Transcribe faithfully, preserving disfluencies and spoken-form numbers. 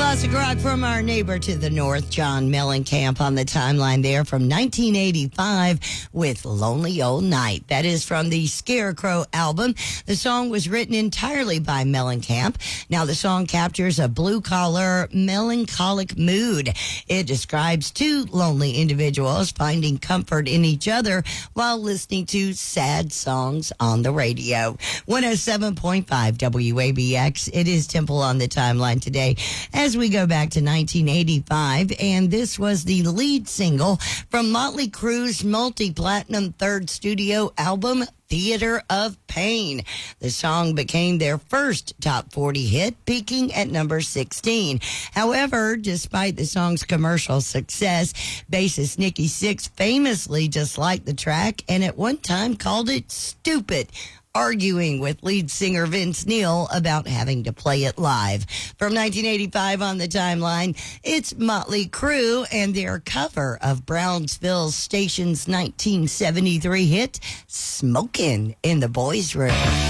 Classic rock from our neighbor to the north, John Mellencamp, on the timeline there from nineteen eighty-five with Lonely Old Night. That is from the Scarecrow album. The song was written entirely by Mellencamp. Now, the song captures a blue-collar, melancholic mood. It describes two lonely individuals finding comfort in each other while listening to sad songs on the radio. one oh seven point five W A B X. It is Temple on the timeline today as we go back to nineteen eighty-five, and this was the lead single from Motley Crue's multi-platinum third studio album, Theater of Pain. The song became their first top forty hit, peaking at number sixteen. However, despite the song's commercial success, bassist Nikki Sixx famously disliked the track and at one time called it stupid, arguing with lead singer Vince Neil about having to play it live. From nineteen eighty-five on the timeline, it's Motley Crue and their cover of Brownsville Station's nineteen seventy-three hit, Smokin' in the Boys' Room.